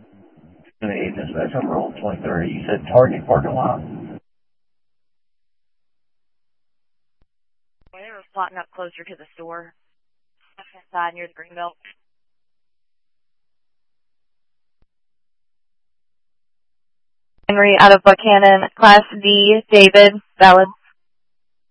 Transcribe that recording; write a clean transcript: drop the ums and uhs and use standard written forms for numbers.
Hey, dispatch on roll 23. You said Target parking lot? They were plotting up closer to the store. Inside near the Greenbelt. Henry out of Buchanan, Class D, David, valid.